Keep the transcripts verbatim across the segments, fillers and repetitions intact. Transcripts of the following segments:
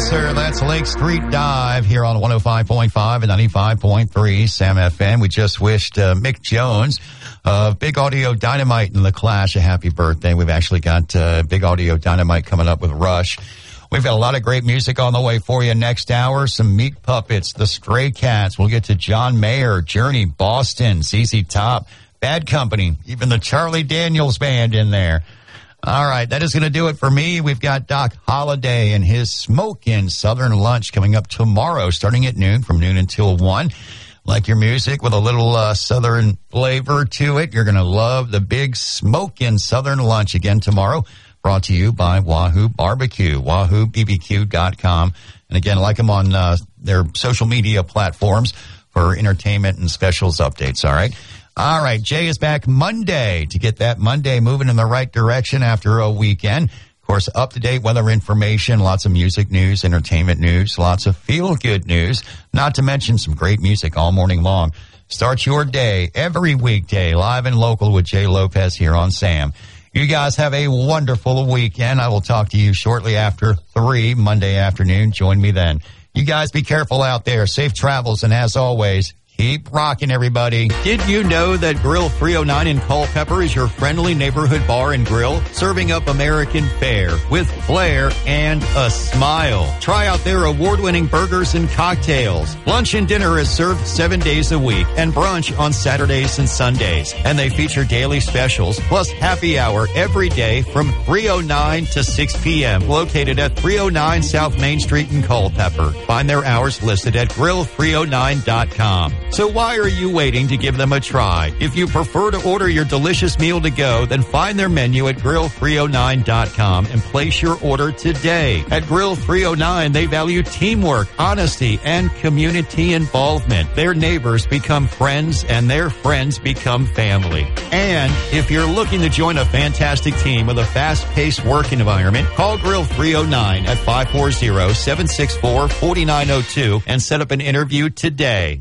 sir. That's Lake Street Dive here on one oh five point five and ninety-five point three Sam F M. We just wished uh, Mick Jones of Big Audio Dynamite and The Clash a happy birthday. We've actually got uh, Big Audio Dynamite coming up with Rush. We've got a lot of great music on the way for you next hour. Some Meat Puppets, The Stray Cats. We'll get to John Mayer, Journey, Boston, Z Z Top, Bad Company, even the Charlie Daniels Band in there. All right, that is going to do it for me. We've got Doc Holliday and his Smokin' Southern Lunch coming up tomorrow, starting at noon, from noon until one. Like your music with a little uh, Southern flavor to it, you're going to love the big Smokin' Southern Lunch again tomorrow, brought to you by Wahoo Barbecue, wahoo b b q dot com. And again, like them on uh, their social media platforms for entertainment and specials updates, all right? All right, Jay is back Monday to get that Monday moving in the right direction after a weekend. Of course, up-to-date weather information, lots of music news, entertainment news, lots of feel-good news, not to mention some great music all morning long. Start your day every weekday live and local with Jay Lopez here on Sam. You guys have a wonderful weekend. I will talk to you shortly after three Monday afternoon. Join me then. You guys be careful out there. Safe travels, and as always, keep rocking, everybody. Did you know that Grill three oh nine in Culpeper is your friendly neighborhood bar and grill, serving up American fare with flair and a smile? Try out their award-winning burgers and cocktails. Lunch and dinner is served seven days a week and brunch on Saturdays and Sundays. And they feature daily specials plus happy hour every day from three oh nine to six p.m. located at three oh nine South Main Street in Culpeper. Find their hours listed at grill three oh nine dot com. So why are you waiting to give them a try? If you prefer to order your delicious meal to go, then find their menu at grill three oh nine dot com and place your order today. At Grill three oh nine, they value teamwork, honesty, and community involvement. Their neighbors become friends, and their friends become family. And if you're looking to join a fantastic team with a fast-paced work environment, call Grill three oh nine at five four zero, seven six four, four nine zero two and set up an interview today.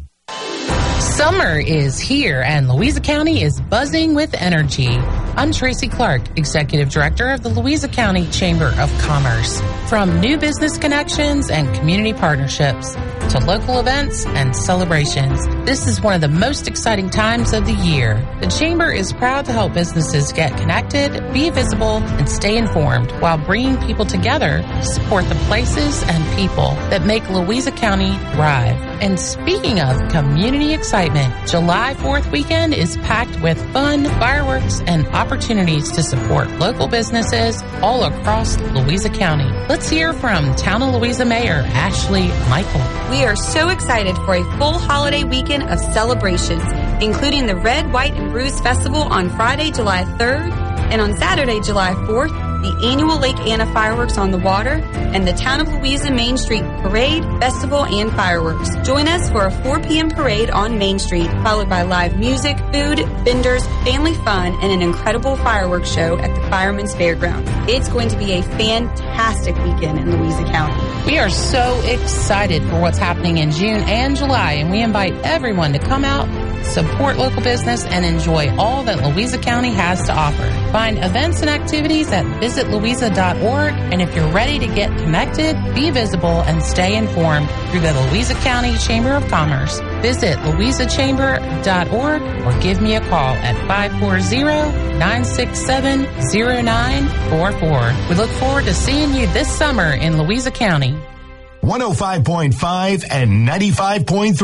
Summer is here, and Louisa County is buzzing with energy. I'm Tracy Clark, Executive Director of the Louisa County Chamber of Commerce. From new business connections and community partnerships to local events and celebrations, this is one of the most exciting times of the year. The Chamber is proud to help businesses get connected, be visible, and stay informed while bringing people together to support the places and people that make Louisa County thrive. And speaking of community excitement, July fourth weekend is packed with fun, fireworks, and opportunities to support local businesses all across Louisa County. Let's hear from Town of Louisa Mayor Ashley Michael. We are so excited for a full holiday weekend of celebrations, including the Red, White, and Bruise Festival on Friday, July third, and on Saturday, July fourth, the annual Lake Anna fireworks on the water, and the Town of Louisa Main Street Parade, Festival, and fireworks. Join us for a four p.m. parade on Main Street, followed by live music, food, vendors, family fun, and an incredible fireworks show at the Fireman's Fairgrounds. It's going to be a fantastic weekend in Louisa County. We are so excited for what's happening in June and July, and we invite everyone to come out, support local business, and enjoy all that Louisa County has to offer. Find events and activities at visit louisa dot org, and if you're ready to get connected, be visible, and stay informed through the Louisa County Chamber of Commerce, visit louisa chamber dot org or give me a call at five four zero, nine six seven, zero nine four four. We look forward to seeing you this summer in Louisa County. one oh five point five and ninety-five point three